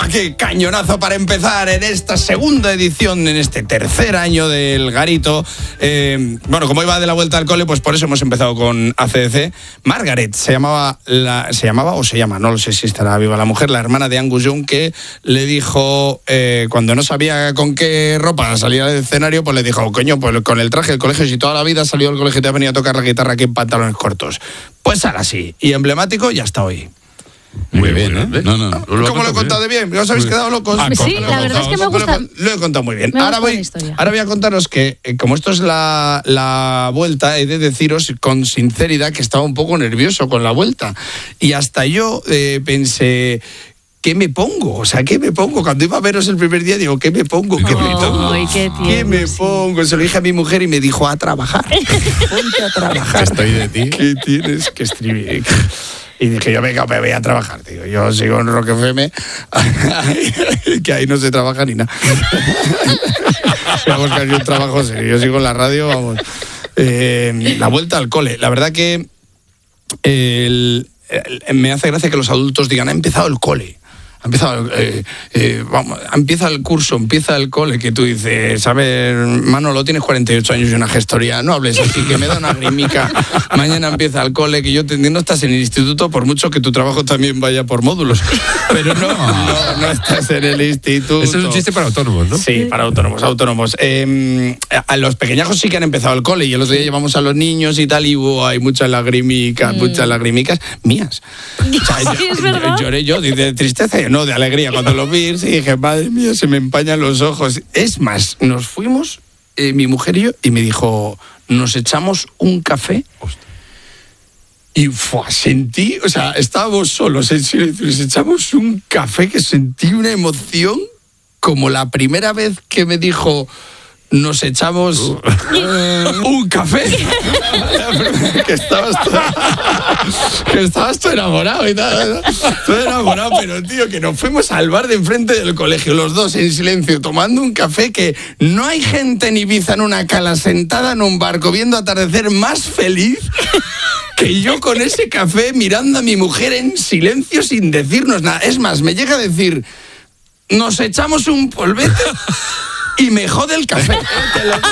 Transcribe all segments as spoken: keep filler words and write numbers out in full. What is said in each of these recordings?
¡Buah, qué cañonazo para empezar en esta segunda edición, en este tercer año del Garito! Eh, bueno, como iba de la vuelta al cole, pues por eso hemos empezado con A C D C. Margaret se llamaba, la, se llamaba o se llama, no lo sé si estará viva la mujer, la hermana de Angus Young, que le dijo, eh, cuando no sabía con qué ropa salía del escenario, pues le dijo, coño, pues con el traje del colegio, si toda la vida has salido del colegio y te has venido a tocar la guitarra aquí en pantalones cortos. Pues ahora sí, y emblemático y hasta hoy. Muy bien, ¿eh? No, no, no. ¿Cómo lo he contado de bien? ¿Os habéis quedado locos? Ah, sí, la verdad es que me gusta. Lo he contado muy bien. Me Ahora voy, ahora voy a contaros que, eh, como esto es la, la vuelta, he de deciros con sinceridad que estaba un poco nervioso con la vuelta. Y hasta yo eh, pensé, ¿qué me pongo? O sea, ¿qué me pongo? Cuando iba a veros el primer día, digo, ¿qué me pongo? ¿Qué, oh, me, pongo? Ay, qué, tierno, ¿Qué me sí. pongo? Se lo dije a mi mujer y me dijo, a trabajar. Ponte a trabajar. Estoy de ti. ¿Qué tienes que escribir? Y dije yo, venga, me voy a trabajar, tío. Yo sigo en Rock F M, que ahí no se trabaja ni nada. Voy a buscar yo un trabajo serio. Yo sigo en la radio, vamos. Eh, la vuelta al cole. La verdad que el, el, me hace gracia que los adultos digan, ha empezado el cole. Ha empezado, eh, eh, vamos, empieza el curso, empieza el cole, que tú dices, a ver, Manolo, tienes cuarenta y ocho años y una gestoría, no hables así, que me da una grimica. Mañana empieza el cole, que yo te entiendo, estás en el instituto, por mucho que tu trabajo también vaya por módulos, pero no, no, no estás en el instituto. Eso es un chiste para autónomos, ¿no? Sí, para autónomos, autónomos. Eh, a los pequeñajos sí que han empezado el cole, y el otro día llevamos a los niños y tal, y hubo, hay muchas lagrimicas, mm. muchas lagrimicas mías. O sea, sí, yo, es verdad. Lloré yo de tristeza, no, de alegría cuando lo vi, sí, dije, madre mía, se me empañan los ojos. Es más, nos fuimos, eh, mi mujer y yo, y me dijo, nos echamos un café. Hostia. Y fue, sentí, o sea, estábamos solos en silencio, nos echamos un café que sentí una emoción como la primera vez que me dijo, nos echamos uh. un café. que estabas tú, que estabas tú enamorado y tal. Tú enamorado, pero tío, que nos fuimos al bar de enfrente del colegio, los dos en silencio, tomando un café, que no hay gente en Ibiza en una cala sentada en un barco viendo atardecer más feliz que yo con ese café mirando a mi mujer en silencio sin decirnos nada. Es más, me llega a decir, nos echamos un polvete. Y me jode el café. Te lo,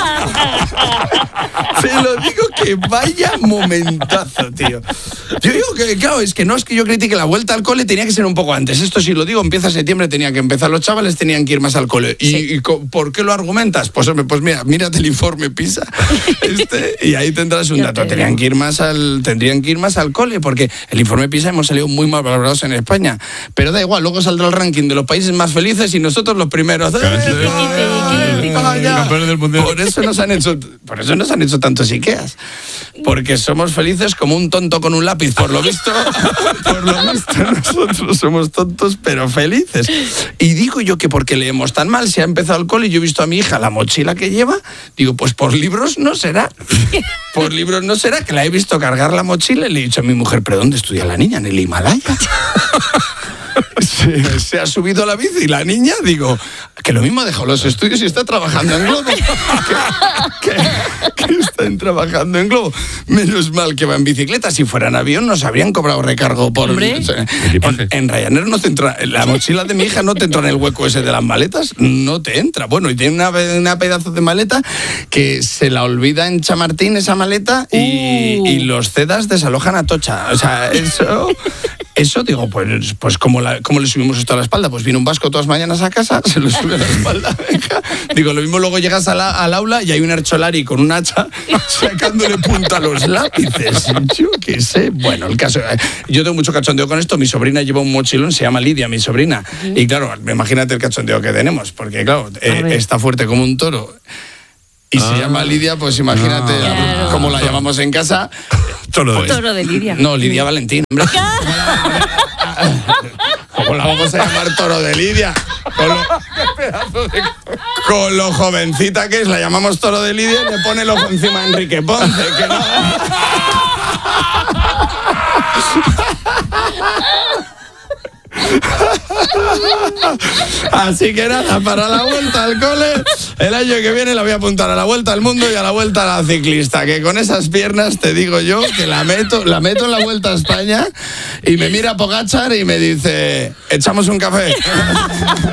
te lo digo que vaya momentazo, tío. Yo digo que, claro, es que no es que yo critique la vuelta al cole, tenía que ser un poco antes. Esto sí lo digo, empieza septiembre, tenía que empezar. Los chavales tenían que ir más al cole. ¿Y, sí. y por qué lo argumentas? Pues, hombre, pues mira, mírate el informe PISA. Este, y ahí tendrás un dato. Tenían que ir más al, tendrían que ir más al cole, porque el informe PISA hemos salido muy mal valorados en España. Pero da igual, luego saldrá el ranking de los países más felices y nosotros los primeros. Campeones del mundial. Por eso nos han hecho, por eso nos han hecho tantos Ikeas. Porque somos felices como un tonto con un lápiz. Por lo visto, por lo visto nosotros somos tontos pero felices. Y digo yo que porque leemos tan mal, si ha empezado el cole y yo he visto a mi hija la mochila que lleva, digo, pues por libros no será. Por libros no será, que la he visto cargar la mochila y le he dicho a mi mujer, ¿pero dónde estudia la niña? ¿En el Himalaya? Se, se ha subido a la bici y la niña, digo, que lo mismo ha dejado los estudios y está trabajando en Globo. que, que, que están trabajando en Globo. Menos mal que va en bicicleta. Si fuera en avión nos habrían cobrado recargo por... Hombre. En, en Ryanair no te entra... La mochila de mi hija no te entra en el hueco ese de las maletas. No te entra. Bueno, y tiene una, una pedazo de maleta que se la olvida en Chamartín esa maleta y, uh. y los cedas desalojan a Tocha. O sea, eso... Eso, digo, pues, pues ¿cómo, la, ¿cómo le subimos esto a la espalda? Pues viene un vasco todas mañanas a casa, se lo sube a la espalda, venga. Digo, lo mismo luego llegas a la, al aula y hay un Ercholari con un hacha sacándole punta a los lápices. Yo qué sé. Bueno, el caso... Yo tengo mucho cachondeo con esto. Mi sobrina lleva un mochilón, se llama Lidia, mi sobrina. Uh-huh. Y claro, imagínate el cachondeo que tenemos, porque claro, eh, está fuerte como un toro. Y ah. se llama Lidia, pues imagínate no. claro. cómo la llamamos en casa. Toro de, Toro de Lidia. No, Lidia Valentín. ¿Cómo la vamos a llamar Toro de Lidia? Con lo, de... con lo jovencita que es, la llamamos Toro de Lidia y le pone el ojo encima a Enrique Ponce. Que no... Así que nada, para la vuelta al cole, el año que viene la voy a apuntar a la vuelta al mundo y a la vuelta a la ciclista, que con esas piernas te digo yo que la meto, la meto en la vuelta a España y me mira Pogačar y me dice, ¿echamos un café?